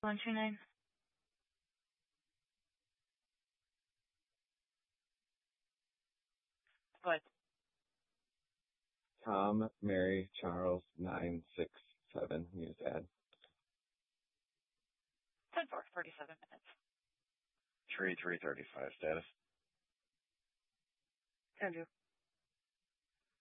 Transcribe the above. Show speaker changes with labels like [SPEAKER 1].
[SPEAKER 1] 129. What?
[SPEAKER 2] Tom, Mary, Charles, 967. Use ad.
[SPEAKER 1] 10-4, 47 minutes.
[SPEAKER 3] Tree 335 status.
[SPEAKER 1] Andrew.